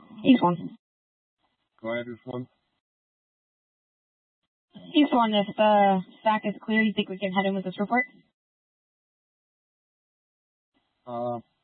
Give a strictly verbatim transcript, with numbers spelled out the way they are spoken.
East one. Go ahead, East one. East one, if the stack is clear, you think we can head in with this report? Uh,